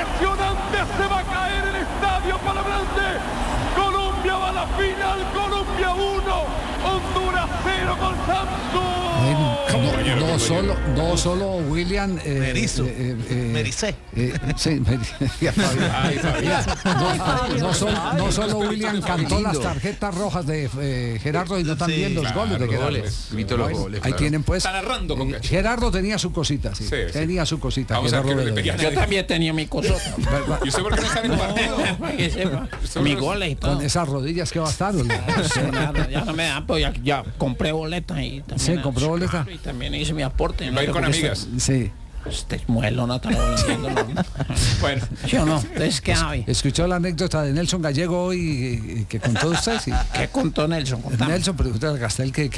impresionante, se va a caer el estadio Palabrante. Colombia va a la final, Colombia 1, Honduras 0 con Samsung. No solo William Mericé. Sí, no solo William cantó las tarjetas rojas de Gerardo, sino también los goles de Gerardo. Ahí tienen pues. Está narrando con Gerardo tenía su cosita, sí. Tenía su cosita. Vamos a ver que no le pegué a nadie. Yo también tenía mi cosota. ¿Y usted por qué no está en el partido? Mi goles y todo. Con esas rodillas que bastaron. Ya no me dan, pues ya compré boletas y también. Sí, compró boletas. Y también hice mi aporte. ¿Va a ir con amigas? Sí. Este muelo no te lo vendiendo. Bueno. ¿Sí o no? Entonces, ¿qué hay? ¿Escuchó la anécdota de Nelson Gallego hoy que contó usted? Sí. ¿Qué contó Nelson? Contame. Nelson, pregúntale a Castel que